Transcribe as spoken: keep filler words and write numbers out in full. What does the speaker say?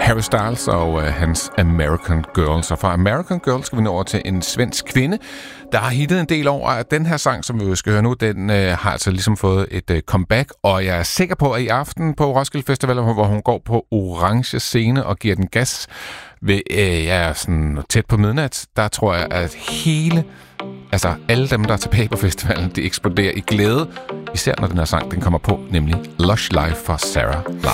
Harry Styles og øh, hans American Girls. Og fra American Girls skal vi nå over til en svensk kvinde, der har hittet en del over, at den her sang, som vi skal høre nu, den øh, har altså ligesom fået et øh, comeback. Og jeg er sikker på, at i aften på Roskilde Festival, hvor hun går på orange scene og giver den gas ved øh, ja, sådan tæt på midnat, der tror jeg, at hele... Altså, alle dem, der er tilbage på festivalen, de eksploderer i glæde. Især når den her sang, den kommer på, nemlig Lush Life for Sarah Larsson.